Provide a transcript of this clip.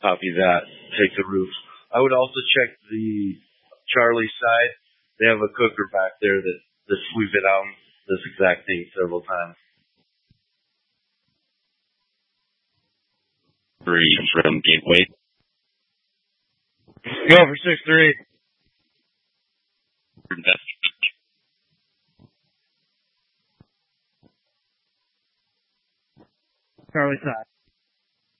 Copy that. Take the roof. I would also check the Charlie side. They have a cooker back there that we've been on this exact thing several times. 3 from Gateway. Go for 6-3. Charlie side.